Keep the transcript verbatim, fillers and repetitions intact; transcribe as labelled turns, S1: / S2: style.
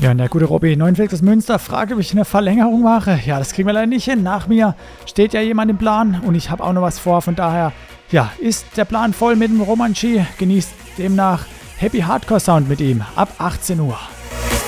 S1: Ja, und der gute Robby, Neuenfels aus Münster, fragt, ob ich eine Verlängerung mache. Ja, das kriegen wir leider nicht hin. Nach mir steht ja jemand im Plan und ich habe auch noch was vor. Von daher, ja, ist der Plan voll mit dem Roman G. Genießt demnach Happy Hardcore Sound mit ihm ab achtzehn Uhr.